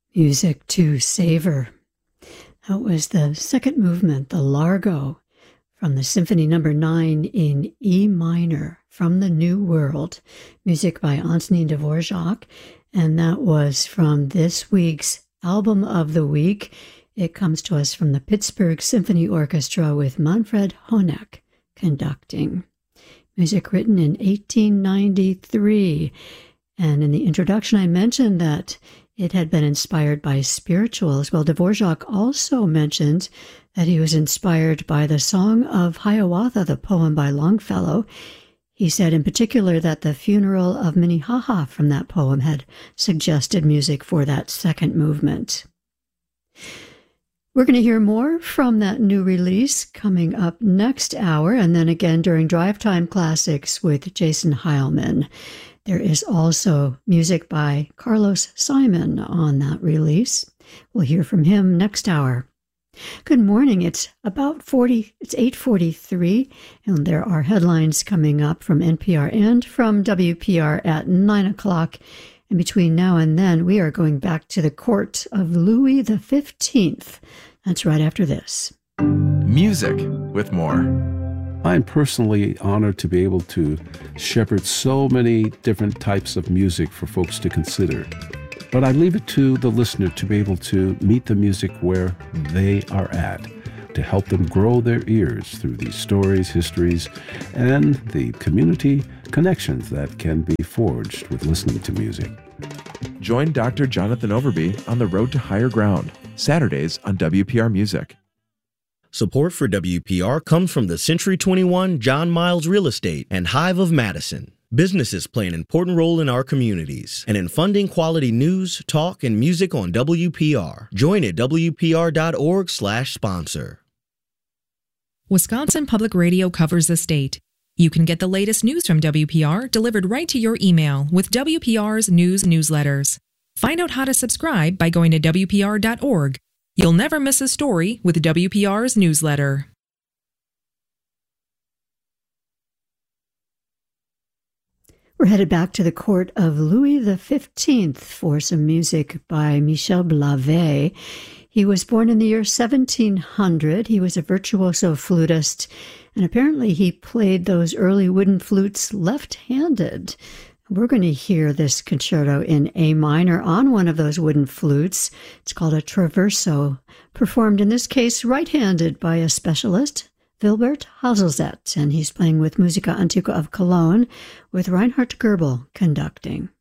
Music to Savor. That was the second movement, the Largo, from the Symphony No. 9 in E minor, from the New World, music by Antonin Dvorak, and that was from this week's Album of the Week. It comes to us from the Pittsburgh Symphony Orchestra with Manfred Honeck conducting. Music written in 1893, and in the introduction I mentioned that it had been inspired by spirituals. Well, Dvorak also mentioned that he was inspired by the Song of Hiawatha, the poem by Longfellow. He said in particular that the funeral of Minnehaha from that poem had suggested music for that second movement. We're going to hear more from that new release coming up next hour, and then again during Drive Time Classics with Jason Heilman. There is also music by Carlos Simon on that release. We'll hear from him next hour. Good morning. It's 8:43, and there are headlines coming up from NPR and from WPR at 9 o'clock. And between now and then, we are going back to the court of Louis XV. That's right after this. Music with more. I'm personally honored to be able to shepherd so many different types of music for folks to consider. But I leave it to the listener to be able to meet the music where they are at, to help them grow their ears through these stories, histories, and the community connections that can be forged with listening to music. Join Dr. Jonathan Overby on the Road to Higher Ground, Saturdays on WPR Music. Support for WPR comes from the Century 21 John Miles Real Estate and Hive of Madison. Businesses play an important role in our communities and in funding quality news, talk, and music on WPR. Join at WPR.org/sponsor. Wisconsin Public Radio covers the state. You can get the latest news from WPR delivered right to your email with WPR's news newsletters. Find out how to subscribe by going to WPR.org. You'll never miss a story with WPR's newsletter. We're headed back to the court of Louis XV for some music by Michel Blavet. He was born in the year 1700. He was a virtuoso flutist, and apparently he played those early wooden flutes left-handed. We're going to hear this concerto in A minor on one of those wooden flutes. It's called a traverso, performed in this case right-handed by a specialist, Wilbert Hazelzet, and he's playing with Musica Antiqua of Cologne with Reinhard Goebel conducting.